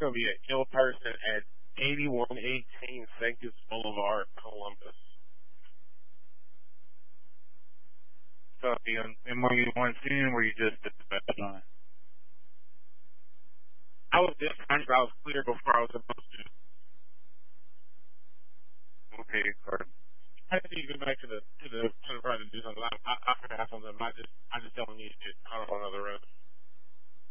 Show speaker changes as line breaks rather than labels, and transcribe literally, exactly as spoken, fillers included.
going to be an ill person at eighty-one eighteen St. Boulevard, Columbus.
So, you, and were you one scene, or were you just at the best time?
I was just trying to, I was clear before I was supposed to.
Okay, or
I need to go back to the to the to the front and do something. I I, I forgot something. I just I just don't need it. I don't know the road.